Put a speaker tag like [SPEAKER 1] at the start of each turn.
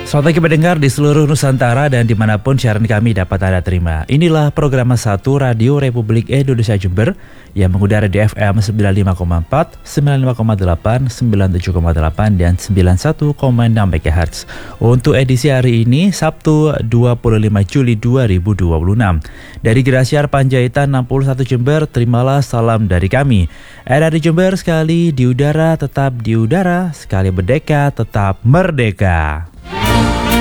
[SPEAKER 1] Selamat pagi pendengar di seluruh Nusantara dan dimanapun siaran kami dapat Anda terima. Inilah program 1 Radio Republik Indonesia Jember yang mengudara di FM 95,4, 95,8, 97,8, dan 91,6 MHz. Untuk edisi hari ini, Sabtu 25 Juli 2026. Dari Grasiar Panjaitan 61 Jember, terimalah salam dari kami. RRI Jember sekali di udara tetap di udara, sekali merdeka tetap merdeka.